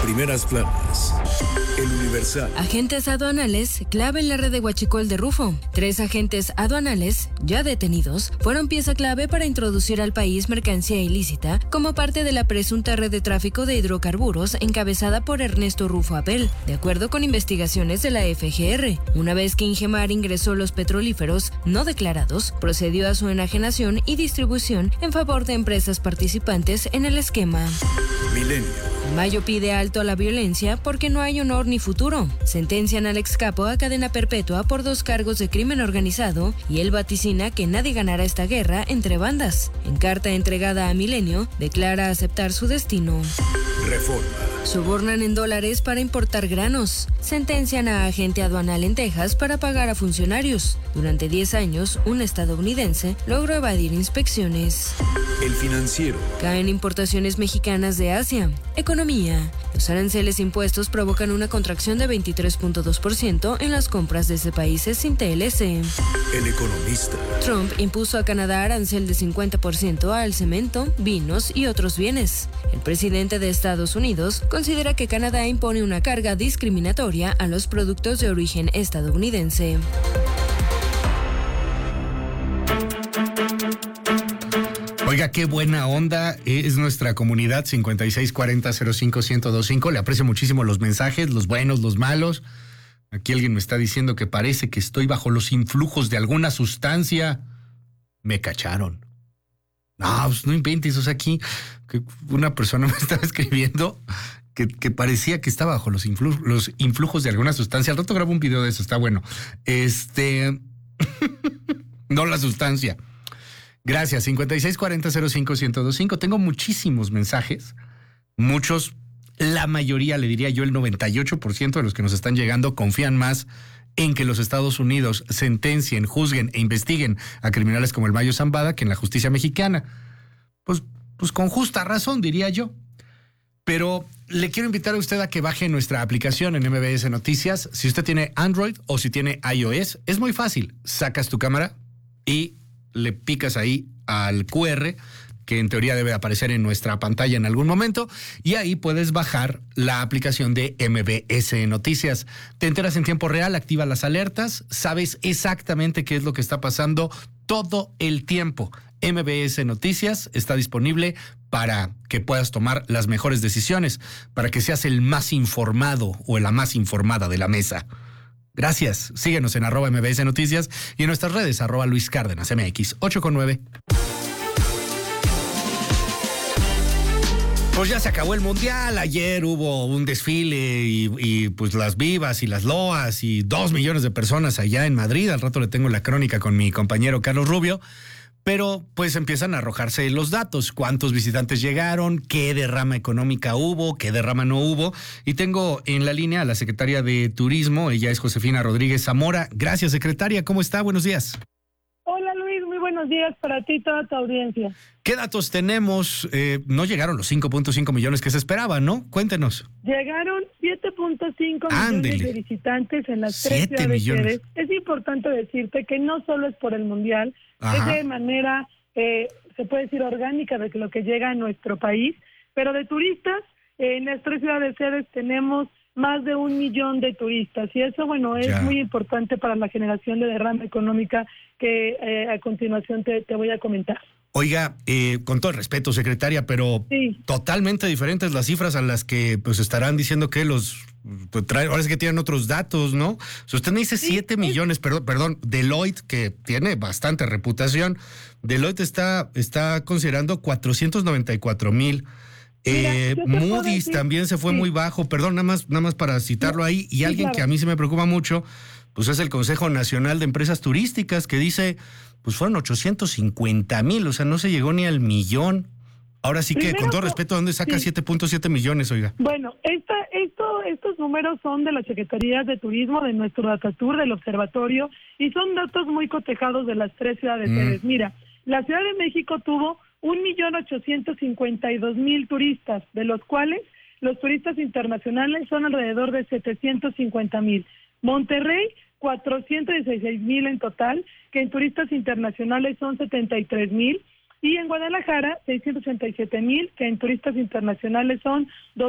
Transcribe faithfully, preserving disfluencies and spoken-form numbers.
Primeras planas. El Universal. Agentes aduanales clave en la red de huachicol de Rufo. Tres agentes aduanales, ya detenidos, fueron pieza clave para introducir al país mercancía ilícita como parte de la presunta red de tráfico de hidrocarburos encabezada por Ernesto Rufo Apel, de acuerdo con investigaciones de la F G R. Una vez que Ingemar ingresó los petrolíferos no declarados, procedió a su enajenación y distribución en favor de empresas participantes en el esquema. Milenio. Mayo pide alto a la violencia porque no hay honor ni futuro. Sentencian al ex capo a cadena perpetua por dos cargos de crimen organizado y él vaticina que nadie ganará esta guerra entre bandas. En carta entregada a Milenio, declara aceptar su destino. Reforma. Sobornan en dólares para importar granos. Sentencian a agente aduanal en Texas para pagar a funcionarios. Durante diez años, un estadounidense logró evadir inspecciones. El Financiero. Caen importaciones mexicanas de Asia. Economía. Los aranceles impuestos provocan una contracción de veintitrés punto dos por ciento en las compras desde países sin T L C. El Economista. Trump impuso a Canadá arancel de cincuenta por ciento al cemento, vinos y otros bienes. El presidente de Estados Unidos considera que Canadá impone una carga discriminatoria a los productos de origen estadounidense. Oiga, qué buena onda es nuestra comunidad cincuenta y seis cuarenta cero cinco ciento veinticinco. Le aprecio muchísimo los mensajes, los buenos, los malos. Aquí alguien me está diciendo que parece que estoy bajo los influjos de alguna sustancia. Me cacharon. No, pues no inventes, o sea, aquí que una persona me estaba escribiendo que, que parecía que estaba bajo los, influ, los influjos de alguna sustancia. Al rato grabo un video de eso, está bueno. Este, no la sustancia. Gracias, cincuenta y seis cuarenta cero cinco ciento veinticinco. Tengo muchísimos mensajes, muchos, la mayoría, le diría yo el noventa y ocho por ciento de los que nos están llegando confían más en que los Estados Unidos sentencien, juzguen e investiguen a criminales como el Mayo Zambada que en la justicia mexicana. Pues, pues con justa razón, diría yo. Pero le quiero invitar a usted a que baje nuestra aplicación en M B S Noticias. Si usted tiene Android o si tiene iOS, es muy fácil. Sacas tu cámara y le picas ahí al Q R, que en teoría debe aparecer en nuestra pantalla en algún momento, y ahí puedes bajar la aplicación de M B S Noticias. Te enteras en tiempo real, activa las alertas, sabes exactamente qué es lo que está pasando todo el tiempo. M B S Noticias está disponible para que puedas tomar las mejores decisiones, para que seas el más informado o la más informada de la mesa. Gracias. Síguenos en arroba M B S Noticias y en nuestras redes, arroba Luis Cárdenas M X, ocho con nueve. Pues ya se acabó el Mundial. Ayer hubo un desfile y, y pues las vivas y las loas y dos millones de personas allá en Madrid. Al rato le tengo la crónica con mi compañero Carlos Rubio. Pero pues empiezan a arrojarse los datos, cuántos visitantes llegaron, qué derrama económica hubo, qué derrama no hubo. Y tengo en la línea a la secretaria de Turismo, ella es Josefina Rodríguez Zamora. Gracias, secretaria, ¿cómo está? Buenos días. Hola Luis, muy buenos días para ti y toda tu audiencia. ¿Qué datos tenemos? Eh, no llegaron los cinco punto cinco millones que se esperaban, ¿no? Cuéntenos. Llegaron siete punto cinco millones de visitantes en las tres ciudades sedes. Es importante decirte que no solo es por el Mundial, Ajá. es de manera, eh, se puede decir, orgánica de lo que llega a nuestro país, pero de turistas, eh, en las tres ciudades sedes tenemos más de un millón de turistas, y eso, bueno, es ya. muy importante para la generación de derrama económica que eh, a continuación te, te voy a comentar. Oiga, eh, con todo el respeto, secretaria, pero sí. totalmente diferentes las cifras a las que pues estarán diciendo que los pues, trae, ahora es que tienen otros datos, ¿no? O sea, usted me dice siete sí, millones, perdón, perdón, Deloitte, que tiene bastante reputación, Deloitte está, está considerando cuatrocientos noventa y cuatro mil. Eh, Moody's también se fue sí. muy bajo, perdón, nada más, nada más para citarlo ahí, y sí, alguien claro. que a mí se me preocupa mucho, pues es el Consejo Nacional de Empresas Turísticas, que dice, pues fueron ochocientos cincuenta mil, o sea, no se llegó ni al millón. Ahora sí que, Primero, con todo respeto, ¿dónde saca sí. siete punto siete millones, oiga? Bueno, esta, esto, estos números son de la Secretaría de Turismo, de nuestro Datatur, del Observatorio, y son datos muy cotejados de las tres ciudades mm. sedes. Mira, la Ciudad de México tuvo un millón ochocientos cincuenta y dos mil turistas, de los cuales los turistas internacionales son alrededor de setecientos cincuenta mil. Monterrey, cuatrocientos dieciséis mil en total, que en turistas internacionales son setenta y tres mil, y en Guadalajara, seiscientos ochenta y siete mil, que en turistas internacionales son